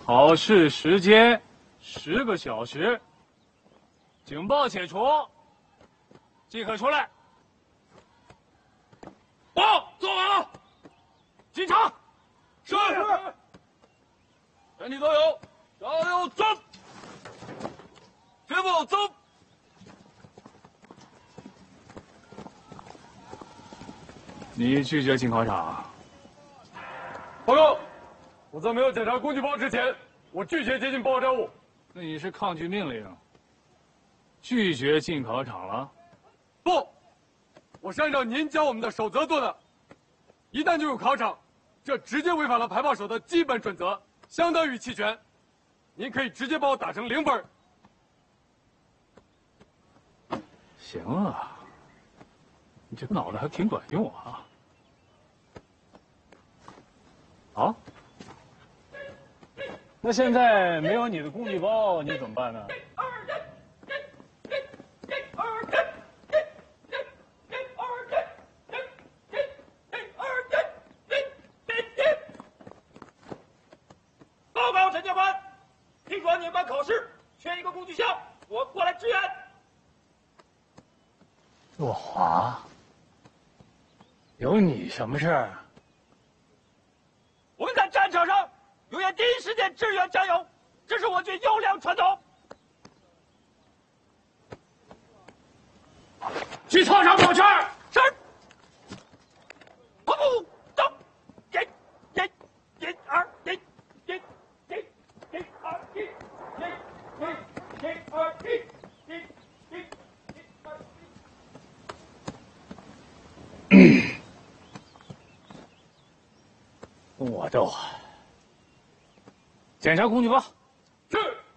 考试时间10个小时，警报解除，即可出来。报，做完了，进场。是。全体都有，加油走！全部走。你拒绝进考场。 报告，我在没有检查工具包之前，我拒绝接近爆炸物。 那你是抗拒命令，拒绝进考场了？ 不，我是按照您教我们的守则做的。一旦进入考场，这直接违反了排炮手的基本准则，相当于弃权。您可以直接把我打成0分。 行啊，你这个脑子还挺管用啊。好，那现在没有你的工具包，你怎么办呢？ 报告陈教官，听说你们班考试缺一个工具箱，我过来支援。 若华，有你什么事儿？ 我们在战场上永远第一时间支援战友，这是我军优良传统。 去操场跑圈儿。 是。跑步走，1、1、1、2、1、1、1、1、2、1、1、1、2、1、1、1、2。 跟我斗啊！检查工具包。